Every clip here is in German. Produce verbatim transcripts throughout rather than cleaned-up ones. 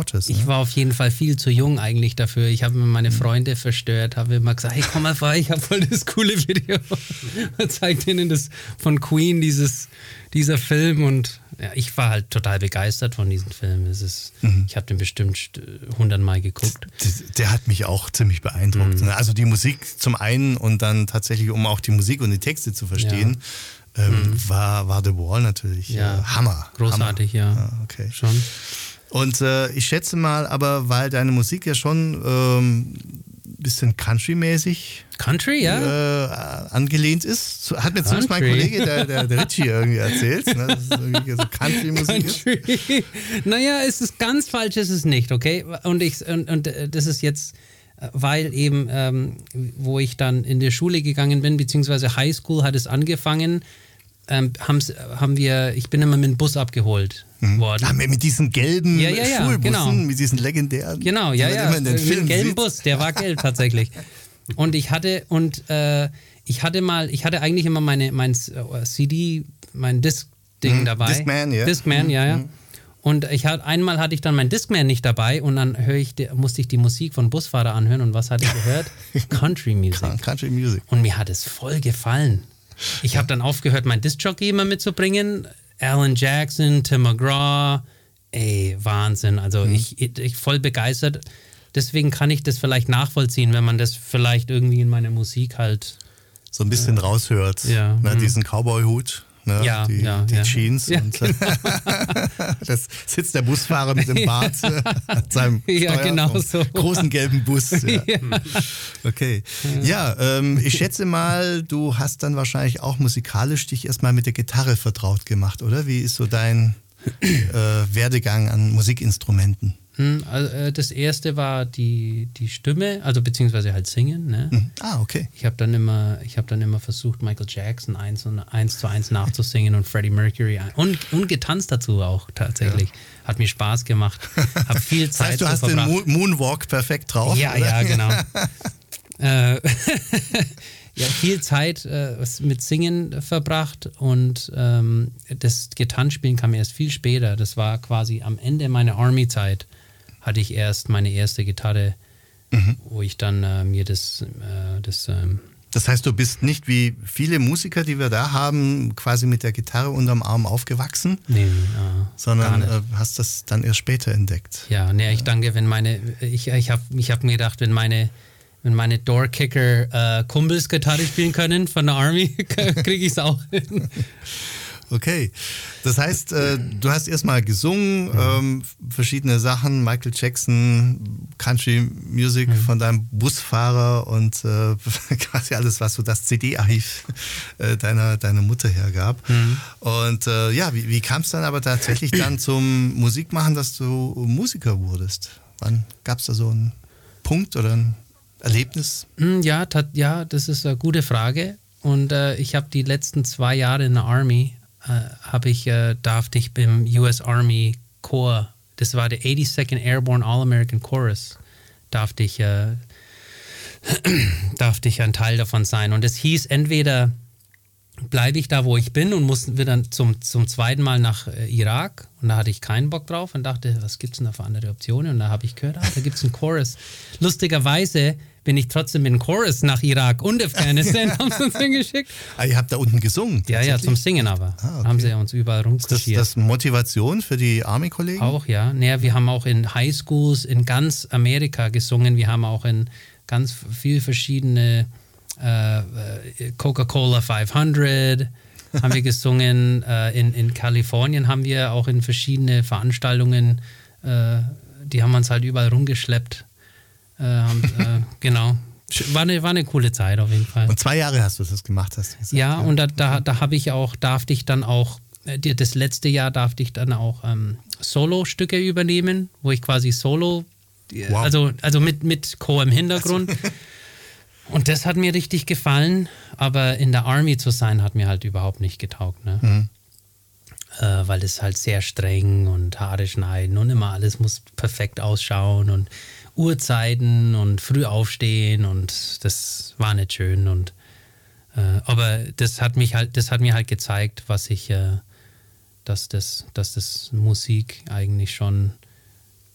Waters. Ich ne? war auf jeden Fall viel zu jung eigentlich dafür. Ich habe mir meine Freunde verstört, habe immer gesagt, hey, komm mal vorbei, ich habe voll das coole Video. Und zeigt ihnen das von Queen, dieses, dieser Film. Und ja, ich war halt total begeistert von diesem Film. Es ist, mhm. Ich habe den bestimmt hundertmal geguckt. Der, der hat mich auch ziemlich beeindruckt. Mhm. Also die Musik zum einen und dann tatsächlich, um auch die Musik und die Texte zu verstehen, ja. ähm, mhm. war, war The Wall natürlich ja. äh, Hammer. Großartig, Hammer. ja. ja okay. Schon. Und äh, ich schätze mal, aber weil deine Musik ja schon ähm, bisschen Country-mäßig Country, ja? äh, angelehnt ist. Hat mir zumindest mein Kollege, der, der, der Richie, irgendwie erzählt, ne, dass es irgendwie so Country-Musik Country. ist. Naja, es ist ganz falsch, ist es nicht, okay? Und, ich, und, und das ist jetzt, weil eben, ähm, wo ich dann in die Schule gegangen bin, beziehungsweise Highschool hat es angefangen, ähm, haben wir, ich bin immer mit dem Bus abgeholt mhm. worden. Ah, mit diesen gelben ja, ja, ja, Schulbussen, genau. mit diesen legendären. Genau, ja, ja. Immer in den mit dem gelben sieht. Bus, der war gelb tatsächlich. Und ich hatte, und äh, ich hatte mal, ich hatte eigentlich immer meine, mein C D, mein Disc-Ding mhm. dabei. Discman, ja. Discman, ja, ja. Mhm. Und ich hatte, einmal hatte ich dann mein Discman nicht dabei und dann höre ich, musste ich die Musik von Busfahrer anhören und was hatte ich gehört? Country Music. Country Music. Und mir hat es voll gefallen. Ich ja. habe dann aufgehört, mein Disc-Jockey immer mitzubringen. Alan Jackson, Tim McGraw, ey, Wahnsinn. Also mhm. ich, ich voll begeistert. Deswegen kann ich das vielleicht nachvollziehen, wenn man das vielleicht irgendwie in meiner Musik halt so ein bisschen äh, raushört. Ja. Ne, mhm. diesen Cowboy-Hut. Ne, ja, die, ja, die ja. Jeans ja, und genau. das sitzt der Busfahrer mit dem Bart an seinem ja, Steuer genau vom so. großen gelben Bus. Ja. ja. Okay. Ja, ähm, ich schätze mal, du hast dann wahrscheinlich auch musikalisch dich erstmal mit der Gitarre vertraut gemacht, oder? Wie ist so dein äh, Werdegang an Musikinstrumenten? Also das erste war die, die Stimme, also beziehungsweise halt singen. Ne? Mhm. Ah, okay. Ich habe dann immer, ich habe dann immer versucht, Michael Jackson eins, und, eins zu eins nachzusingen und Freddie Mercury und, und getanzt dazu auch tatsächlich. Ja. Hat mir Spaß gemacht. Hab viel Zeit das heißt, du hast verbracht. den Moonwalk perfekt drauf. Ja, oder? ja, genau. äh, ja, viel Zeit äh, mit Singen verbracht und ähm, das Gitarrenspielen kam erst viel später. Das war quasi am Ende meiner Army-Zeit. Hatte ich erst meine erste Gitarre, mhm. wo ich dann äh, mir das... Äh, das, ähm das heißt, du bist nicht wie viele Musiker, die wir da haben, quasi mit der Gitarre unterm Arm aufgewachsen, nee, äh, sondern äh, hast das dann erst später entdeckt. Ja, nee, ich danke, wenn meine... Ich, ich habe ich hab mir gedacht, wenn meine... Wenn meine Doorkicker äh, Kumpels Gitarre spielen können von der Army, kriege ich es auch hin. Okay, das heißt, äh, du hast erstmal gesungen, ähm, verschiedene Sachen, Michael Jackson, Country Music mhm. von deinem Busfahrer und äh, quasi alles, was so das C D-Archiv äh, deiner, deiner Mutter hergab. Mhm. Und äh, ja, wie, wie kam es dann aber tatsächlich dann zum Musikmachen, dass du Musiker wurdest? Wann gab es da so einen Punkt oder ein Erlebnis? Ja, tat, ja, das ist eine gute Frage. Und äh, ich habe die letzten zwei Jahre in der Army, äh, habe ich, äh, darfte ich beim U S Army Corps, das war der eighty-second Airborne All-American Chorus, darfte ich, äh, darfte ich ein Teil davon sein. Und es hieß, entweder bleibe ich da, wo ich bin und mussten wir dann zum, zum zweiten Mal nach äh, Irak und da hatte ich keinen Bock drauf und dachte, was gibt's denn da für andere Optionen? Und da habe ich gehört, ah, da gibt's einen Chorus. Lustigerweise bin ich trotzdem mit dem Chorus nach Irak und Afghanistan, haben sie uns hingeschickt. Ah, ihr habt da unten gesungen? Ja, ja, zum Singen aber. Ah, okay. Haben sie uns überall rumkutschiert. Ist das, das Motivation für die Army-Kollegen? Auch, ja. Naja, wir haben auch in Highschools in ganz Amerika gesungen. Wir haben auch in ganz viele verschiedene äh, Coca-Cola fünfhundert haben wir gesungen. Äh, in, in Kalifornien haben wir auch in verschiedene Veranstaltungen, äh, die haben uns halt überall rumgeschleppt. Äh, haben, äh, genau. War eine, war eine coole Zeit auf jeden Fall. Und zwei Jahre hast du das gemacht, hast du gesagt. Ja, ja. Und da, da, da habe ich auch, darfte ich dann auch, das letzte Jahr darfte ich dann auch ähm, Solo-Stücke übernehmen, wo ich quasi Solo, wow. also, also mit, mit Chor im Hintergrund. Also. Und das hat mir richtig gefallen, aber in der Army zu sein, hat mir halt überhaupt nicht getaugt, ne? Mhm. Äh, weil es halt sehr streng und Haare schneiden und immer alles muss perfekt ausschauen und Uhrzeiten und früh aufstehen und das war nicht schön und äh, aber das hat mich halt, das hat mir halt gezeigt, was ich, äh, dass das, dass das Musik eigentlich schon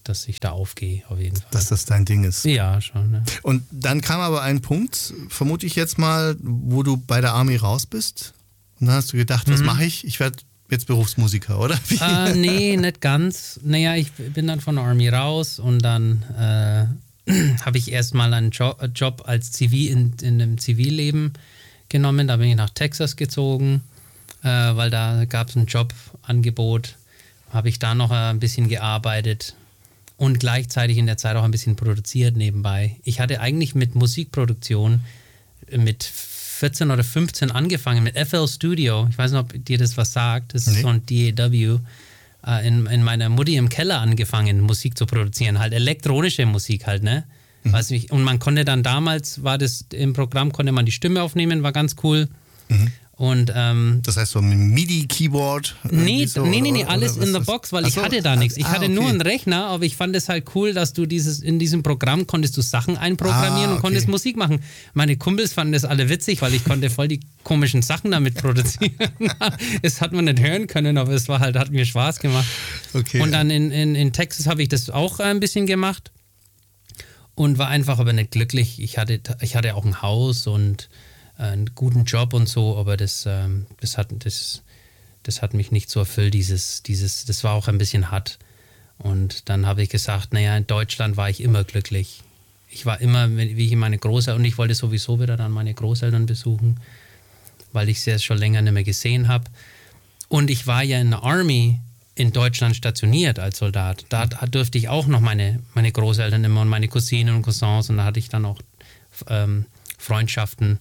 dass ich da aufgehe, auf jeden Fall. Dass das dein Ding ist. Ja, schon. Ja. Und dann kam aber ein Punkt, vermute ich jetzt mal, wo du bei der Army raus bist. Und dann hast du gedacht, mhm. was mache ich? Ich werde jetzt Berufsmusiker, oder? Äh, nee, nicht ganz. Naja, ich bin dann von der Army raus und dann äh, habe ich erstmal einen jo- Job als Zivil in, in dem Zivilleben genommen. Da bin ich nach Texas gezogen, äh, weil da gab es ein Jobangebot. Habe ich da noch ein bisschen gearbeitet und gleichzeitig in der Zeit auch ein bisschen produziert nebenbei. Ich hatte eigentlich mit Musikproduktion mit vierzehn oder fünfzehn angefangen, mit F L Studio. Ich weiß nicht, ob dir das was sagt. Das ist nee. so ein D A W. Äh, in, in meiner Mutti im Keller angefangen, Musik zu produzieren. Halt elektronische Musik halt, ne? Mhm. Weiß nicht, und man konnte dann damals, war das im Programm, konnte man die Stimme aufnehmen, war ganz cool. Mhm. Und, ähm, das heißt so ein MIDI-Keyboard? Nee, so, nee, nee, nee, alles in der Box, weil Ach ich so, hatte da nichts. Ich ah, hatte okay. nur einen Rechner, aber ich fand es halt cool, dass du dieses, in diesem Programm konntest du Sachen einprogrammieren ah, okay. und konntest Musik machen. Meine Kumpels fanden das alle witzig, weil ich konnte voll die komischen Sachen damit produzieren. Das hat man nicht hören können, aber es war halt, hat mir Spaß gemacht. Okay. Und dann in, in, in Texas habe ich das auch ein bisschen gemacht und war einfach aber nicht glücklich. Ich hatte, ich hatte auch ein Haus und einen guten Job und so, aber das, ähm, das, hat, das, das hat mich nicht so erfüllt, dieses, dieses, das war auch ein bisschen hart. Und dann habe ich gesagt, naja, in Deutschland war ich immer glücklich. Ich war immer, wie ich meine Großeltern, und ich wollte sowieso wieder dann meine Großeltern besuchen, weil ich sie schon länger nicht mehr gesehen habe. Und ich war ja in der Army in Deutschland stationiert als Soldat. Da durfte ich auch noch meine, meine Großeltern immer und meine Cousinen und Cousins, und da hatte ich dann auch ähm, Freundschaften.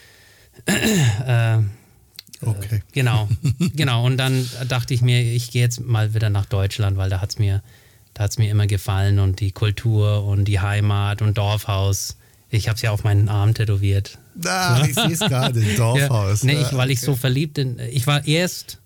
äh, okay. Äh, genau, genau. Und dann dachte ich mir, ich gehe jetzt mal wieder nach Deutschland, weil da hat es mir, da hat's mir immer gefallen und die Kultur und die Heimat und Dorfhaus. Ich habe es ja auf meinen Arm tätowiert. Ah, so. Ich sehe es gerade, Dorfhaus. Ja, nee, ich, weil ich okay. so verliebt bin. Ich war erst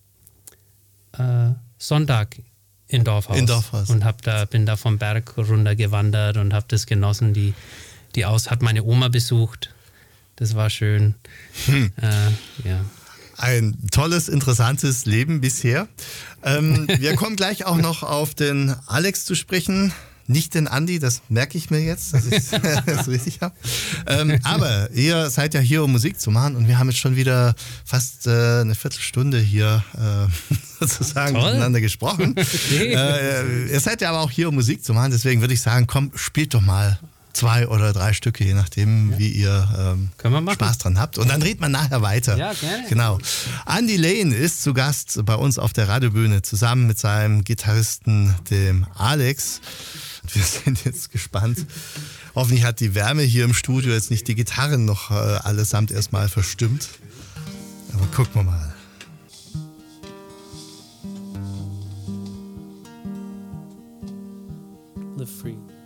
äh, Sonntag in Dorfhaus. In Dorfhaus. Und hab da, bin da vom Berg runter gewandert und habe das genossen. Die, die aus, hat meine Oma besucht. Das war schön. Hm. Äh, ja. Ein tolles, interessantes Leben bisher. Ähm, wir kommen gleich auch noch auf den Alex zu sprechen. Nicht den Andi, das merke ich mir jetzt, dass ich das richtig habe. Ähm, aber ihr seid ja hier, um Musik zu machen, und wir haben jetzt schon wieder fast äh, eine Viertelstunde hier äh, sozusagen Toll. miteinander gesprochen. Okay. Äh, ihr seid ja aber auch hier, um Musik zu machen, deswegen würde ich sagen, komm, spielt doch mal zwei oder drei Stücke, je nachdem, ja. wie ihr ähm, Spaß dran habt. Und dann redet man nachher weiter. Ja, gerne. Genau. Andy Lane ist zu Gast bei uns auf der Radiobühne, zusammen mit seinem Gitarristen, dem Alex. Wir sind jetzt gespannt. Hoffentlich hat die Wärme hier im Studio jetzt nicht die Gitarren noch äh, allesamt erstmal verstimmt. Aber gucken wir mal. Live free.